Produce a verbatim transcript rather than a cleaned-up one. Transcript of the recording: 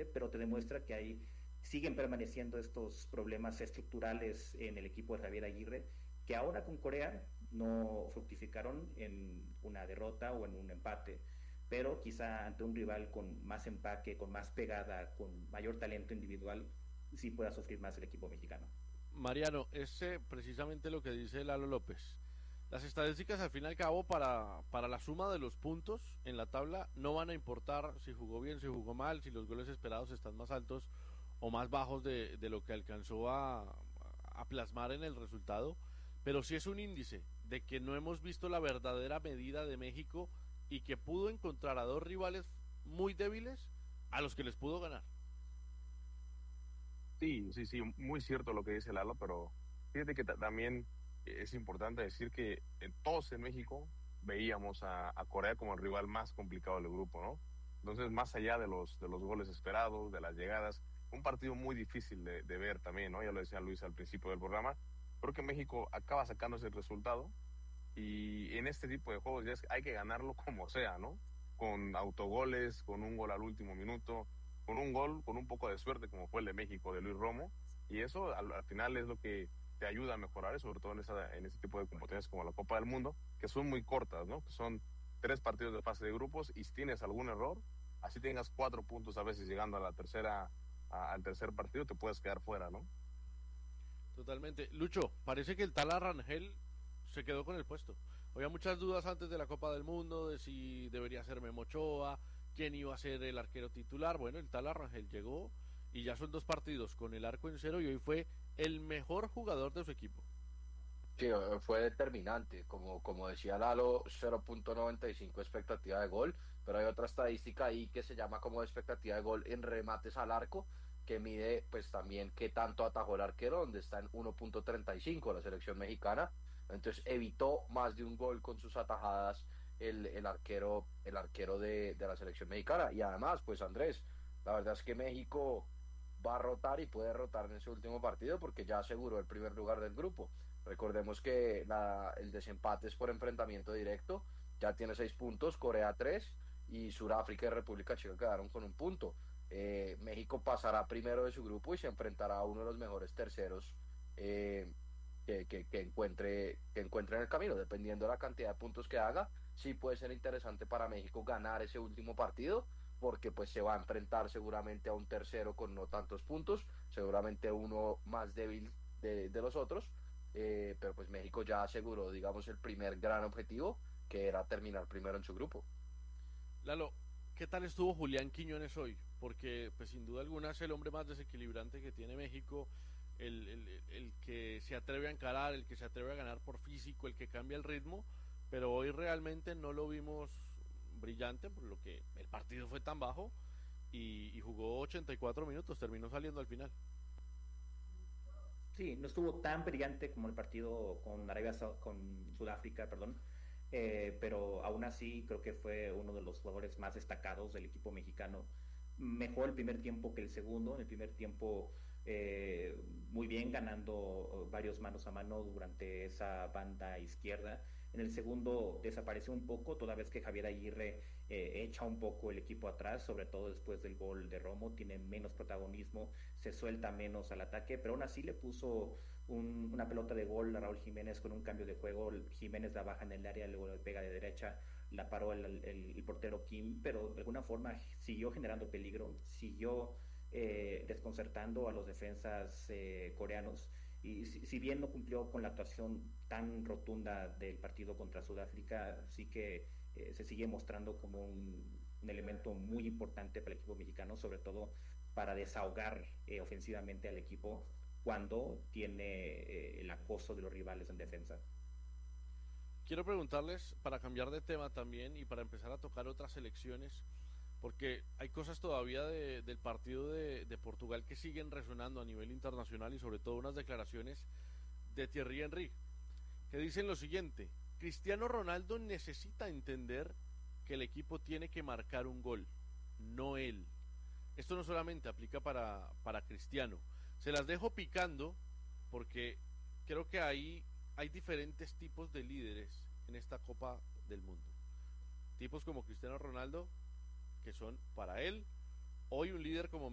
evidente, pero te demuestra que hay, siguen permaneciendo estos problemas estructurales en el equipo de Javier Aguirre, que ahora con Corea no fructificaron en una derrota o en un empate, pero quizá ante un rival con más empaque, con más pegada, con mayor talento individual, sí pueda sufrir más el equipo mexicano. Mariano, es eh, precisamente lo que dice Lalo López. Las estadísticas al fin y al cabo para, para la suma de los puntos en la tabla no van a importar si jugó bien, si jugó mal, si los goles esperados están más altos o más bajos de, de lo que alcanzó a, a plasmar en el resultado, pero sí es un índice de que no hemos visto la verdadera medida de México y que pudo encontrar a dos rivales muy débiles a los que les pudo ganar. Sí, sí, sí, muy cierto lo que dice Lalo, pero fíjate que ta- también es importante decir que en- todos en México veíamos a, a Corea como el rival más complicado del grupo, ¿no? Entonces, más allá de los, de los goles esperados, de las llegadas, un partido muy difícil de, de ver también, ¿no? Ya lo decía Luis al principio del programa, creo que México acaba sacando ese resultado y en este tipo de juegos ya es, hay que ganarlo como sea, ¿no? Con autogoles, con un gol al último minuto, con un gol, con un poco de suerte, como fue el de México, de Luis Romo, y eso al, al final es lo que te ayuda a mejorar, sobre todo en, esa, en ese tipo de competencias como la Copa del Mundo, que son muy cortas, ¿no? Que son tres partidos de fase de grupos, y si tienes algún error, así tengas cuatro puntos a veces llegando a la tercera, a, al tercer partido, te puedes quedar fuera, ¿no? Totalmente. Lucho, parece que el tal Arrangel se quedó con el puesto. Había muchas dudas antes de la Copa del Mundo de si debería ser Memo Ochoa, quién iba a ser el arquero titular. Bueno, el tal Arrangel llegó y ya son dos partidos con el arco en cero y hoy fue el mejor jugador de su equipo. Sí, eh, fue determinante, como, como decía Lalo, cero punto noventa y cinco expectativa de gol, pero hay otra estadística ahí que se llama como expectativa de gol en remates al arco, que mide pues también qué tanto atajó el arquero, donde está en uno punto treinta y cinco la selección mexicana. Entonces evitó más de un gol con sus atajadas el, el arquero, el arquero de, de la selección mexicana. Y además, pues Andrés, la verdad es que México va a rotar y puede rotar en ese último partido porque ya aseguró el primer lugar del grupo. Recordemos que la, el desempate es por enfrentamiento directo, ya tiene seis puntos, Corea tres y Sudáfrica y República Checa quedaron con un punto. Eh, México pasará primero de su grupo y se enfrentará a uno de los mejores terceros eh, que, que, que, encuentre, que encuentre en el camino, dependiendo de la cantidad de puntos que haga. Sí puede ser interesante para México ganar ese último partido, porque pues se va a enfrentar seguramente a un tercero con no tantos puntos, seguramente uno más débil de, de los otros, eh, pero pues México ya aseguró, digamos, el primer gran objetivo, que era terminar primero en su grupo. Lalo, ¿qué tal estuvo Julián Quiñones hoy? Porque, pues sin duda alguna es el hombre más desequilibrante que tiene México, el, el, el que se atreve a encarar, el que se atreve a ganar por físico, el que cambia el ritmo, pero hoy realmente no lo vimos brillante, por lo que el partido fue tan bajo y, y jugó ochenta y cuatro minutos, terminó saliendo al final. Sí, no estuvo tan brillante como el partido con Arabia con Sudáfrica, perdón, eh, pero aún así creo que fue uno de los jugadores más destacados del equipo mexicano. Mejor el primer tiempo que el segundo. En el primer tiempo eh, muy bien, ganando varios manos a mano durante esa banda izquierda. En el segundo desapareció un poco, toda vez que Javier Aguirre eh, echa un poco el equipo atrás, sobre todo después del gol de Romo, tiene menos protagonismo, se suelta menos al ataque, pero aún así le puso un, una pelota de gol a Raúl Jiménez con un cambio de juego. Jiménez la baja en el área, luego le pega de derecha, la paró el, el, el portero Kim, pero de alguna forma siguió generando peligro, siguió eh, desconcertando a los defensas eh, coreanos. Y si, si, bien no cumplió con la actuación tan rotunda del partido contra Sudáfrica, sí que eh, se sigue mostrando como un, un, elemento muy importante para el equipo mexicano, sobre todo para desahogar eh, ofensivamente al equipo cuando tiene eh, el acoso de los rivales en defensa. Quiero preguntarles, para cambiar de tema también y para empezar a tocar otras elecciones, porque hay cosas todavía de, del partido de, de Portugal que siguen resonando a nivel internacional y sobre todo unas declaraciones de Thierry Henry que dicen lo siguiente: Cristiano Ronaldo necesita entender que el equipo tiene que marcar un gol, no él. Esto no solamente aplica para, para Cristiano. Se las dejo picando porque creo que ahí hay diferentes tipos de líderes en esta Copa del Mundo. Tipos como Cristiano Ronaldo, que son para él hoy un líder como